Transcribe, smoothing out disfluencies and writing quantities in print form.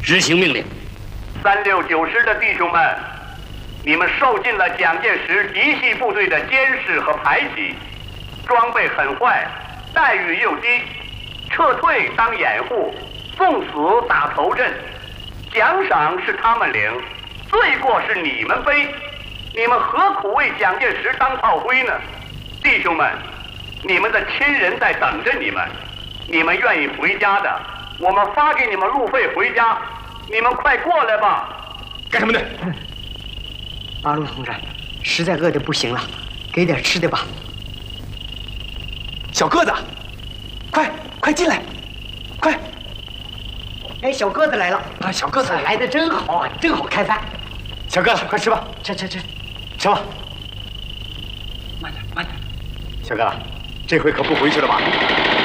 执行命令。 369师的弟兄们，你们受尽了蒋介石嫡系部队的监视和排挤，装备很坏，待遇又低，撤退当掩护，送死打头阵，奖赏是他们领，罪过是你们背，你们何苦为蒋介石当炮灰呢？弟兄们，你们的亲人在等着你们，你们愿意回家的，我们发给你们路费回家，你们快过来吧。 干什么的？ 八路同志，实在饿得不行了，给点吃的吧。 小个子，快进来，快！ 哎，小个子来了啊，小个子来的真好啊，正好开饭。 小个子，快吃吧， 吃吧。慢点。小个，这回可不回去了吧？